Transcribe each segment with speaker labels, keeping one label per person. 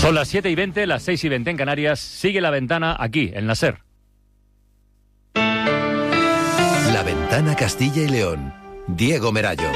Speaker 1: Son las 7:20, las 6:20 en Canarias. Sigue La Ventana aquí, en la SER.
Speaker 2: La Ventana Castilla y León. Diego Merayo.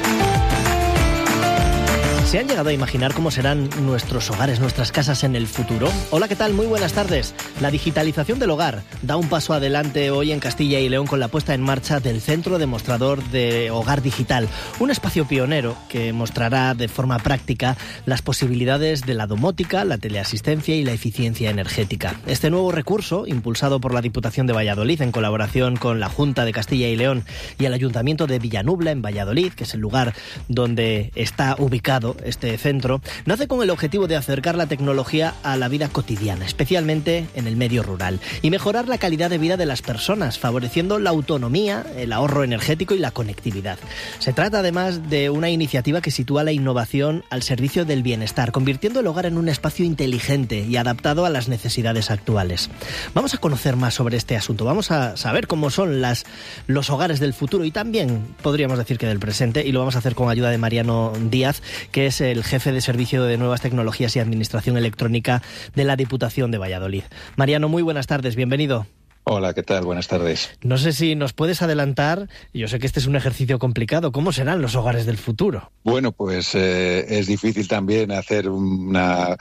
Speaker 3: ¿Se han llegado a imaginar cómo serán nuestros hogares, nuestras casas en el futuro? Hola, ¿qué tal? Muy buenas tardes. La digitalización del hogar da un paso adelante hoy en Castilla y León con la puesta en marcha del Centro Demostrador de Hogar Digital, un espacio pionero que mostrará de forma práctica las posibilidades de la domótica, la teleasistencia y la eficiencia energética. Este nuevo recurso, impulsado por la Diputación de Valladolid en colaboración con la Junta de Castilla y León y el Ayuntamiento de Villanubla en Valladolid, que es el lugar donde está ubicado este centro, nace con el objetivo de acercar la tecnología a la vida cotidiana, especialmente en el medio rural, y mejorar la calidad de vida de las personas, favoreciendo la autonomía, el ahorro energético y la conectividad. Se trata además de una iniciativa que sitúa la innovación al servicio del bienestar, convirtiendo el hogar en un espacio inteligente y adaptado a las necesidades actuales. Vamos a conocer más sobre este asunto, vamos a saber cómo son los hogares del futuro y también podríamos decir que del presente, y lo vamos a hacer con ayuda de Mariano Díaz, que es el jefe de Servicio de Nuevas Tecnologías y Administración Electrónica de la Diputación de Valladolid. Mariano, muy buenas tardes, bienvenido.
Speaker 4: Hola, ¿qué tal? Buenas tardes.
Speaker 3: No sé si nos puedes adelantar, yo sé que este es un ejercicio complicado, ¿cómo serán los hogares del futuro?
Speaker 4: Bueno, pues es difícil también hacer un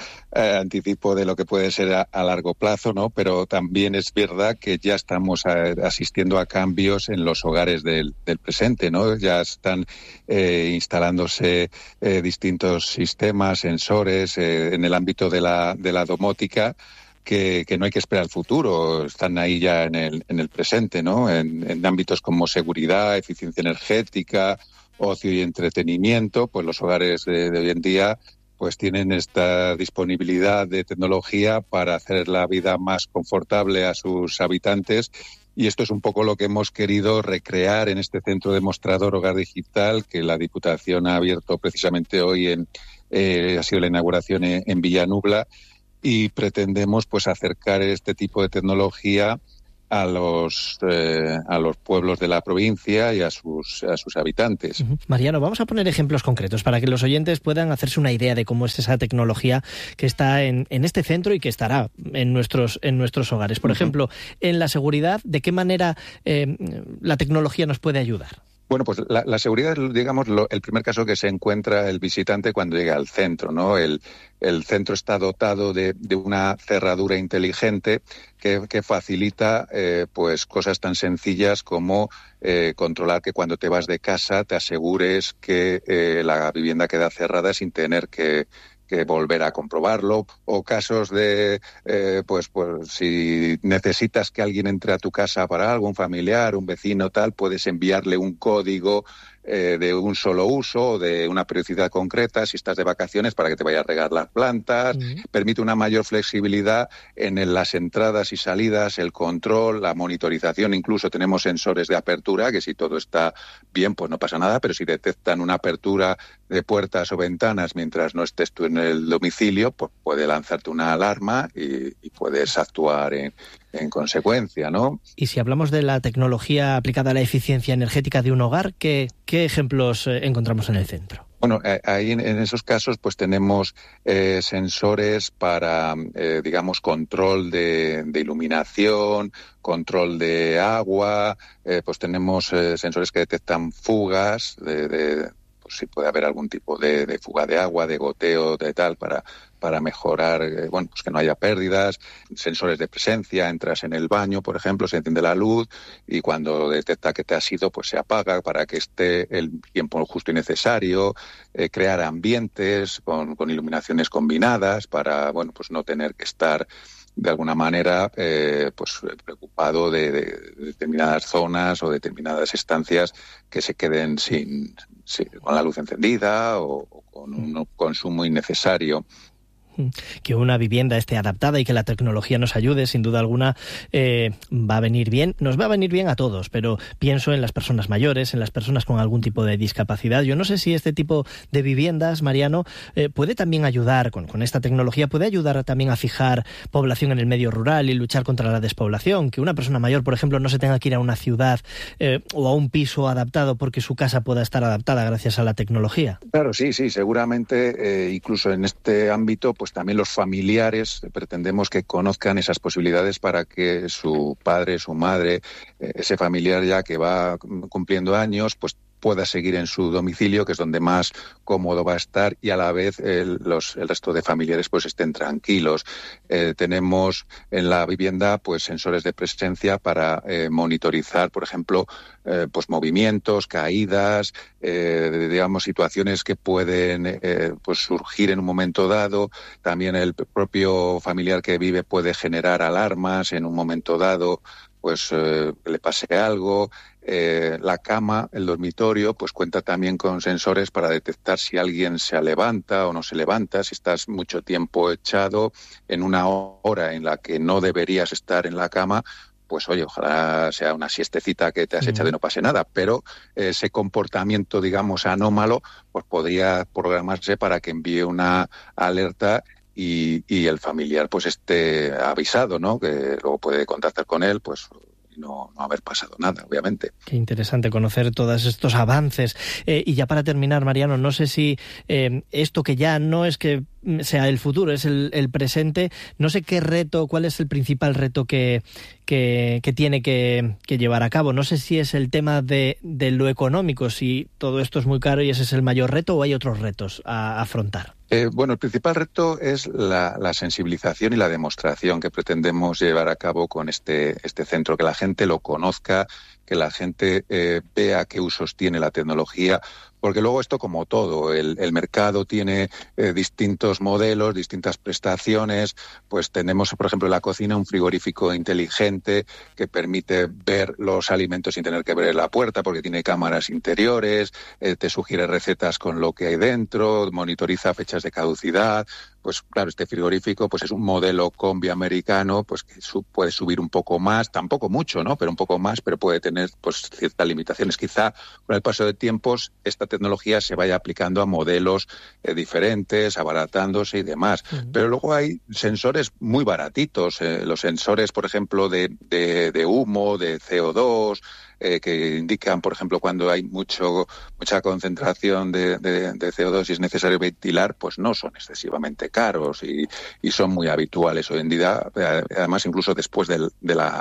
Speaker 4: anticipo de lo que puede ser a largo plazo, ¿no? Pero también es verdad que ya estamos asistiendo a cambios en los hogares del presente, ¿no? Ya están instalándose distintos sistemas, sensores en el ámbito de la domótica, que no hay que esperar al futuro, están ahí ya en el presente, ¿no? En ámbitos como seguridad, eficiencia energética, ocio y entretenimiento, pues los hogares de hoy en día pues tienen esta disponibilidad de tecnología para hacer la vida más confortable a sus habitantes. Y esto es un poco lo que hemos querido recrear en este Centro Demostrador Hogar Digital que la Diputación ha abierto precisamente hoy, ha sido la inauguración en Villanubla. Y pretendemos pues acercar este tipo de tecnología a los pueblos de la provincia y a sus habitantes.
Speaker 3: Mariano, vamos a poner ejemplos concretos para que los oyentes puedan hacerse una idea de cómo es esa tecnología que está en este centro y que estará en nuestros hogares. Por ejemplo, en la seguridad, ¿de qué manera la tecnología nos puede ayudar?
Speaker 4: Bueno, pues la seguridad es, digamos, el primer caso que se encuentra el visitante cuando llega al centro, ¿no? El centro está dotado de una cerradura inteligente que facilita pues cosas tan sencillas como controlar que cuando te vas de casa te asegures que la vivienda queda cerrada sin tener que volver a comprobarlo, o casos de, pues si necesitas que alguien entre a tu casa para algo, un familiar, un vecino, tal, puedes enviarle un código de un solo uso o de una periodicidad concreta si estás de vacaciones para que te vaya a regar las plantas. Permite una mayor flexibilidad en las entradas y salidas, el control, la monitorización. Incluso tenemos sensores de apertura que si todo está bien pues no pasa nada, pero si detectan una apertura de puertas o ventanas mientras no estés tú en el domicilio, pues puede lanzarte una alarma y puedes actuar en consecuencia, ¿no?
Speaker 3: Y si hablamos de la tecnología aplicada a la eficiencia energética de un hogar, ¿qué ejemplos encontramos en el centro?
Speaker 4: Bueno, ahí en esos casos pues tenemos sensores para, digamos, control de iluminación, control de agua, pues tenemos sensores que detectan fugas pues si puede haber algún tipo de fuga de agua, de goteo, de tal, para mejorar, pues que no haya pérdidas, sensores de presencia, entras en el baño, por ejemplo, se enciende la luz y cuando detecta que te has ido, pues se apaga para que esté el tiempo justo y necesario, crear ambientes con iluminaciones combinadas para, pues no tener que estar de alguna manera pues preocupado de determinadas zonas o determinadas estancias que se queden con la luz encendida o con un consumo innecesario.
Speaker 3: Que una vivienda esté adaptada y que la tecnología nos ayude, sin duda alguna, va a venir bien. Nos va a venir bien a todos, pero pienso en las personas mayores, en las personas con algún tipo de discapacidad. Yo no sé si este tipo de viviendas, Mariano, puede también ayudar, con esta tecnología, puede ayudar también a fijar población en el medio rural y luchar contra la despoblación. Que una persona mayor, por ejemplo, no se tenga que ir a una ciudad o a un piso adaptado porque su casa pueda estar adaptada gracias a la tecnología.
Speaker 4: Claro, sí, seguramente, incluso en este ámbito, pues pues también los familiares pretendemos que conozcan esas posibilidades para que su padre, su madre, ese familiar ya que va cumpliendo años, pues pueda seguir en su domicilio, que es donde más cómodo va a estar, y a la vez el resto de familiares pues estén tranquilos. Tenemos en la vivienda pues sensores de presencia para monitorizar, por ejemplo, pues movimientos, caídas, digamos situaciones que pueden pues surgir en un momento dado. También el propio familiar que vive puede generar alarmas en un momento dado, pues le pase algo. La cama, el dormitorio, pues cuenta también con sensores para detectar si alguien se levanta o no se levanta, si estás mucho tiempo echado en una hora en la que no deberías estar en la cama. Pues oye, ojalá sea una siestecita que te has echado y no pase nada, pero ese comportamiento, digamos, anómalo, pues podría programarse para que envíe una alerta y el familiar pues esté avisado, ¿no? Que luego puede contactar con él, pues no haber pasado nada, obviamente.
Speaker 3: Qué interesante conocer todos estos avances. Y ya para terminar, Mariano, no sé si esto que ya no es que sea el futuro, es el presente, no sé qué reto, cuál es el principal reto que tiene que llevar a cabo. No sé si es el tema de lo económico, si todo esto es muy caro y ese es el mayor reto, o hay otros retos a afrontar.
Speaker 4: Bueno, el principal reto es la sensibilización y la demostración que pretendemos llevar a cabo con este centro, que la gente lo conozca, que la gente vea qué usos tiene la tecnología, porque luego esto, como todo, el mercado tiene distintos modelos, distintas prestaciones. Pues tenemos, por ejemplo, en la cocina un frigorífico inteligente que permite ver los alimentos sin tener que ver la puerta, porque tiene cámaras interiores, te sugiere recetas con lo que hay dentro, monitoriza fechas de caducidad. Pues claro, este frigorífico pues es un modelo combi americano, pues que puede subir un poco más, tampoco mucho, ¿no? Pero un poco más, pero puede tener pues ciertas limitaciones. Quizá con el paso de tiempos esta tecnología se vaya aplicando a modelos diferentes, abaratándose y demás. Pero luego hay sensores muy baratitos, los sensores, por ejemplo, de humo, de CO2, que indican, por ejemplo, cuando hay mucha concentración de CO2 y es necesario ventilar, pues no son excesivamente caros y son muy habituales hoy en día, además incluso después de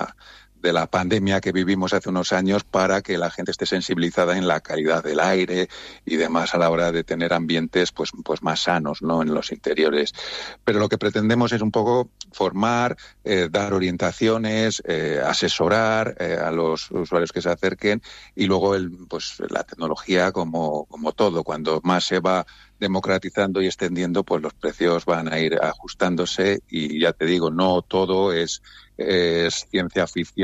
Speaker 4: la pandemia que vivimos hace unos años, para que la gente esté sensibilizada en la calidad del aire y demás a la hora de tener ambientes pues más sanos, ¿no?, en los interiores. Pero lo que pretendemos es un poco formar, dar orientaciones, asesorar a los usuarios que se acerquen, y luego la tecnología como todo, cuando más se va democratizando y extendiendo, pues los precios van a ir ajustándose, y ya te digo, no todo es ciencia ficción